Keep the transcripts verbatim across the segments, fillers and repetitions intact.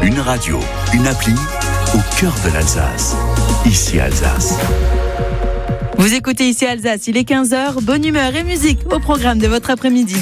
Une radio, une appli au cœur de l'Alsace. Ici Alsace. Vous écoutez Ici Alsace, il est quinze heures, bonne humeur et musique au programme de votre après-midi.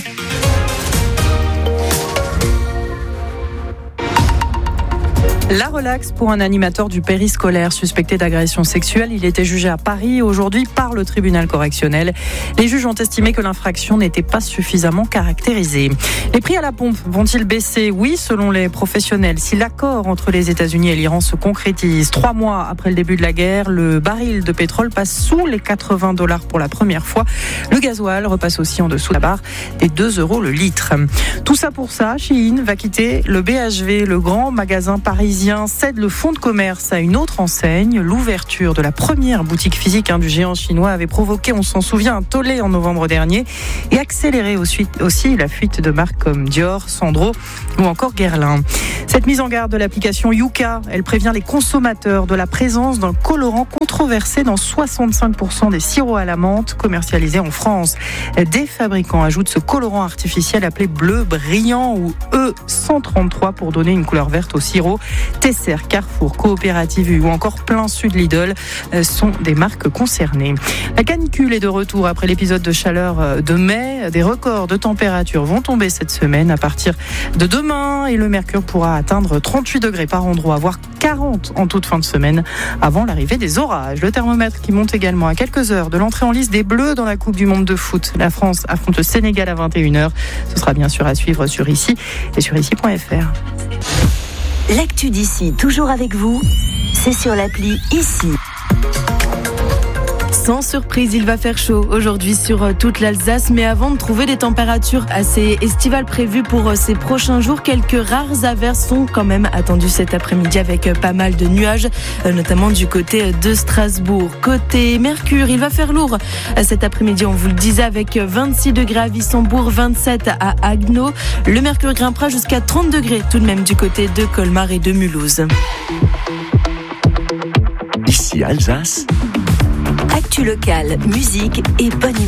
La relaxe pour un animateur du périscolaire suspecté d'agression sexuelle. Il était jugé à Paris aujourd'hui par le tribunal correctionnel. Les juges ont estimé que l'infraction n'était pas suffisamment caractérisée. Les prix à la pompe vont-ils baisser ? Oui, selon les professionnels. Si l'accord entre les États-Unis et l'Iran se concrétise, trois mois après le début de la guerre, le baril de pétrole passe sous les quatre-vingts dollars pour la première fois. Le gasoil repasse aussi en dessous de la barre des deux euros le litre. Tout ça pour ça, Shein va quitter le B H V, le grand magasin parisien cède le fonds de commerce à une autre enseigne. L'ouverture de la première boutique physique hein, du géant chinois avait provoqué, on s'en souvient, un tollé en novembre dernier et accéléré aussi, aussi la fuite de marques comme Dior, Sandro ou encore Guerlain. Cette mise en garde de l'application Yuka, elle prévient les consommateurs de la présence d'un colorant controversé dans soixante-cinq pour cent des sirops à la menthe commercialisés en France. Des fabricants ajoutent ce colorant artificiel appelé bleu brillant ou E cent trente-trois pour donner une couleur verte au sirop. Tesser, Carrefour, Coopérative U ou encore Plein Sud Lidl sont des marques concernées. La canicule est de retour après l'épisode de chaleur de mai. Des records de température vont tomber cette semaine à partir de demain et le mercure pourra atteindre trente-huit degrés par endroit, voire quarante en toute fin de semaine avant l'arrivée des orages. Le thermomètre qui monte également à quelques heures de l'entrée en lice des Bleus dans la Coupe du Monde de foot. La France affronte le Sénégal à vingt et une heures. Ce sera bien sûr à suivre sur ici et sur ici point f r. L'actu d'ici, toujours avec vous, c'est sur l'appli Ici. Sans surprise, il va faire chaud aujourd'hui sur toute l'Alsace, mais avant de trouver des températures assez estivales prévues pour ces prochains jours, quelques rares averses sont quand même attendues cet après-midi avec pas mal de nuages, notamment du côté de Strasbourg. Côté Mercure, il va faire lourd cet après-midi, on vous le disait, avec vingt-six degrés à Wissembourg, vingt-sept à Haguenau. Le Mercure grimpera jusqu'à trente degrés tout de même du côté de Colmar et de Mulhouse. Ici Alsace. Actu locale, musique et bonne humeur.